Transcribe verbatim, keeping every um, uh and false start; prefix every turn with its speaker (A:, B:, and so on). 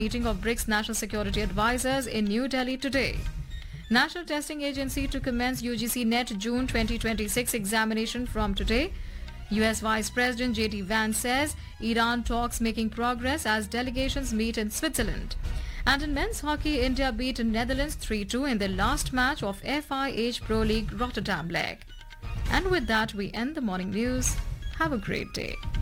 A: Meeting of BRICS National Security Advisors in New Delhi today. National Testing Agency to commence U G C NET June twenty twenty-six examination from today. U S Vice President J D Vance says Iran talks making progress as delegations meet in Switzerland. And in men's hockey, India beat Netherlands three two in the last match of F I H Pro League Rotterdam leg. And with that, we end the morning news. Have a great day.